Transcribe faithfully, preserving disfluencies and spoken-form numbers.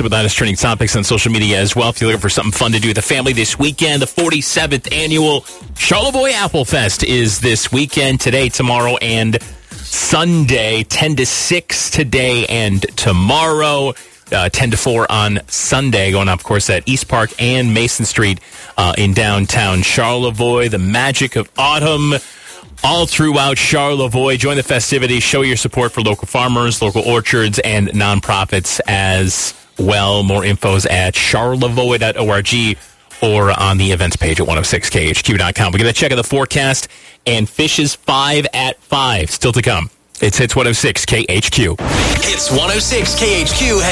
with the hottest trending topics on social media as well. If you're looking for something fun to do with the family this weekend, the forty-seventh annual Charlevoix Apple Fest is this weekend, today, tomorrow, and Sunday, ten to six today and tomorrow. Uh, ten to four on Sunday, going on, of course, at East Park and Mason Street uh, in downtown Charlevoix. The magic of autumn all throughout Charlevoix. Join the festivities. Show your support for local farmers, local orchards, and nonprofits as well. More infos at charlevoix dot org or on the events page at one oh six K H Q dot com. We're going to check out the forecast, and Fishes five at five still to come. It's Hits one oh six K H Q. Hits one oh six K H Q has